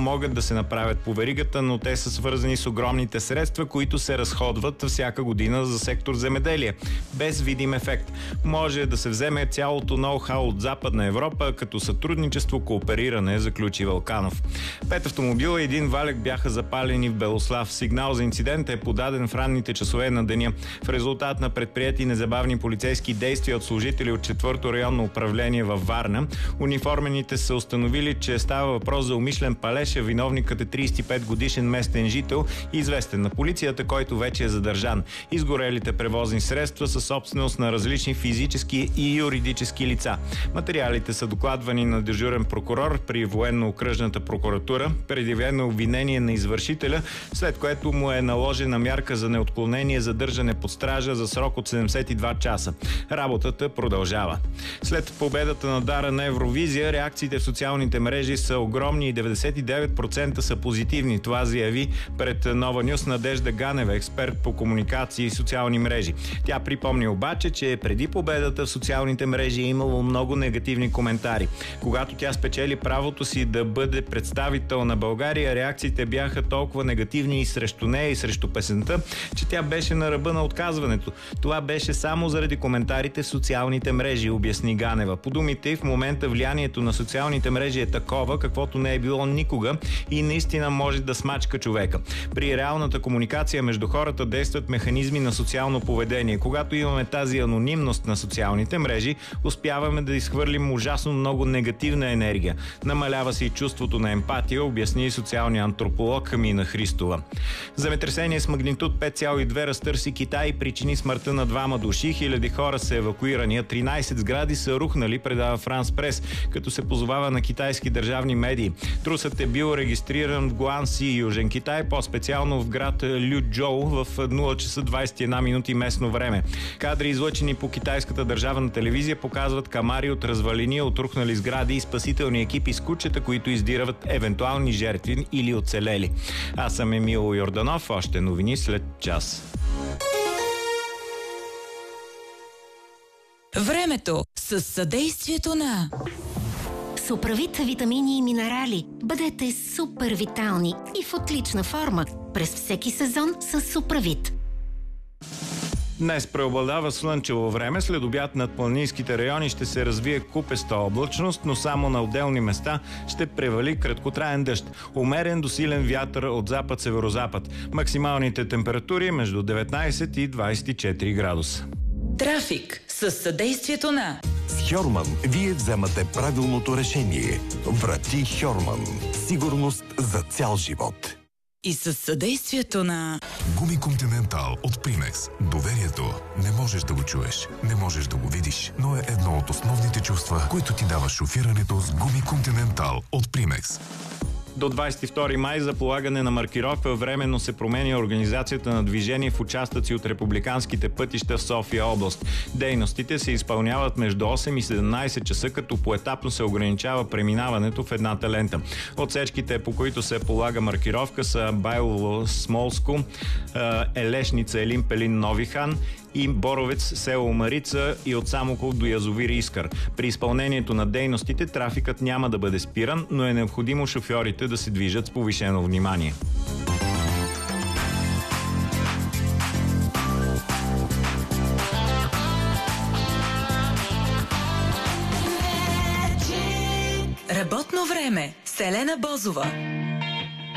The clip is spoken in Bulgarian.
могат да се направят по веригата, но те са свързани с огромните средства, които се разходват всяка година за сектор земеделие, без видим ефект. Може да се вземе цялото ноу-хау от Западна Европа, като сътрудничество, коопериране, заключи Вълканов. 5 автомобила и 1 валяк бяха запалени в Белослав. Сигнал за инцидент е подаден в ранните часове на деня. В резултат на предприети незабавни полицейски действия от служители от 4-то районно управление във Варна, униформените са установили, че става въпрос за умишлен палеж. Виновникът е 35-годишен местен жител, известен на полицията, който вече е задържан. Изгорелите превозни средства са собственост на различни физически и юридически лица. Материалите са докладвани на дежурен прокурор при военно-окръжната прокуратура, предявено обвинение на извършителя, след което му е наложена мярка за неотклонение задържане под стража за срок от 72 часа. Работата продължава. След победата на Дара на Евровизия, реакциите в социалните мрежи са огромни и 99% са позитивни. Това заяви пред Нова Нюс Надежда Ганева, експерт по комуникации и социални мрежи. Тя припомни обаче, че преди победата в социалните мрежи е имало много негативни коментари. Когато тя спечели правото си да бъде представител на България, реакциите бяха толкова негативни и срещу нея, и срещу песента, че тя беше на ръба на отказването. Това беше само заради коментарите в социалните мрежи, обясни Ганева. По думите й, в момента влиянието на социалните мрежи е такова, каквото не е било никога и наистина може да смачка човека. При реалната комуникация между хората действат механизми на социално поведение. Когато имаме тази анонимност на социалните мрежи, успяваме да изхвърлим ужасно много негативна енергия. Намалява се и чувството на емпатия, обясни социалния антрополог Мина Христова. Земетресение с магнитуд 5,2 разтърси Китай и причини смъртта на 2 души. Хиляди хора са евакуирани. 13 сгради са рухнали, предава Франс Прес, като се позовава на китайски държавни медии. Трусът е бил регистриран в Гуанси, Южен Китай, по-специално в град Люджоу в 0 часа 21 минути местно време. Кадри, излъчени по китайската държавна телевизия, показват камари от развалини, от рухнали сгради и спасителни екипи с кучета, които издирват евентуални жертви или оцелели. Аз съм Емил Йорданов. Още новини след час. Времето с съдействието на Суправит витамини и минерали. Бъдете супер витални и в отлична форма през всеки сезон с Суправит. Днес преобладава слънчево време. След обяд над планинските райони ще се развие купеста облачност, но само на отделни места ще превали краткотраен дъжд. Умерен до силен вятър от запад-северозапад. Максималните температури между 19 и 24 градуса. Трафик с съдействието на С Хьорман вие вземате правилното решение. Врати Хьорман. Сигурност за цял живот. И с съдействието на Гуми Континентал от Примекс. Доверието не можеш да го чуеш, не можеш да го видиш, но е едно от основните чувства, които ти дава шофирането с Гуми Континентал от Примекс. До 22 май за полагане на маркировка временно се променя организацията на движение в участъци от републиканските пътища в София област. Дейностите се изпълняват между 8 и 17 часа, като поетапно се ограничава преминаването в едната лента. Отсечките, по които се полага маркировка, са Байлово Смолско, Елешница Елин Пелин Нови хан и Боровец село Марица и от Самоков до язовир Искър. При изпълнението на дейностите трафикът няма да бъде спиран, но е необходимо шофьорите да се движат с повишено внимание. Работно време с Елена Бозова.